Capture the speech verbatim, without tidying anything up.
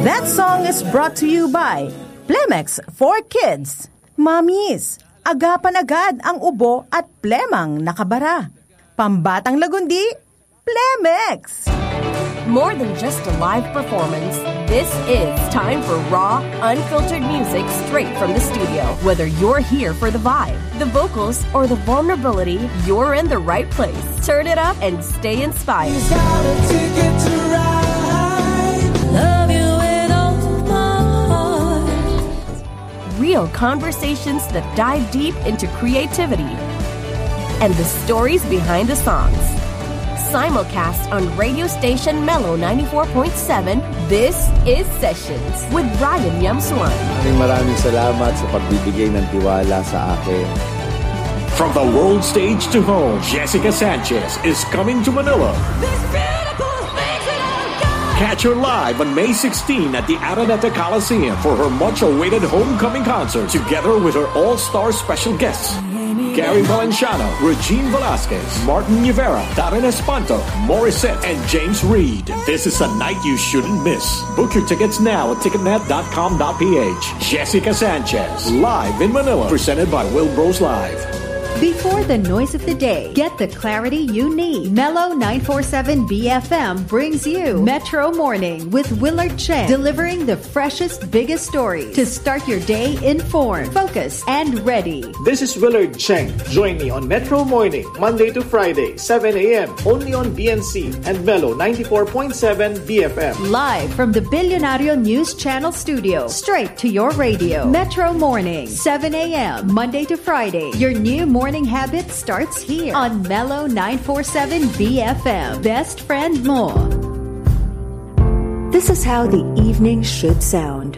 That song is brought to you by Plemex for Kids. Mommies, agapan agad ang ubo at plemang nakabara. Pambatang lagundi, Plemex! More than just a live performance, this is time for raw, unfiltered music straight from the studio. Whether you're here for the vibe, the vocals, or the vulnerability, you're in the right place. Turn it up and stay inspired. You got a ticket to ride. Love you with all my heart. Real conversations that dive deep into creativity and the stories behind the songs. Simulcast on radio station Mellow ninety-four point seven, this is Sessions with Ryan Yamsuan. Maraming maraming salamat sa pagbibigay ng tiwala sa akin. From the world stage to home, Jessica Sanchez is coming to Manila. Catch her live on May sixteenth at the Araneta Coliseum for her much-awaited homecoming concert, together with her all-star special guests. Gary Valenciano, Regine Velasquez, Martin Rivera, Darren Espanto, Morissette, and James Reid. This is a night you shouldn't miss. Book your tickets now at ticketnet dot com dot p h. Jessica Sanchez, live in Manila, presented by Will Bros Live. Before the noise of the day, get the clarity you need. Mellow nine forty-seven B F M brings you Metro Morning with Willard Cheng, delivering the freshest, biggest stories to start your day informed, focused, and ready. This is Willard Cheng. Join me on Metro Morning, Monday to Friday, seven a.m. only on B N C and Mellow ninety-four point seven B F M. Live from the Billionario News Channel studio, straight to your radio. Metro Morning, seven a.m. Monday to Friday. Your new morning habit starts here on Mellow nine forty-seven B F M. Best friend mo. This is how the evening should sound.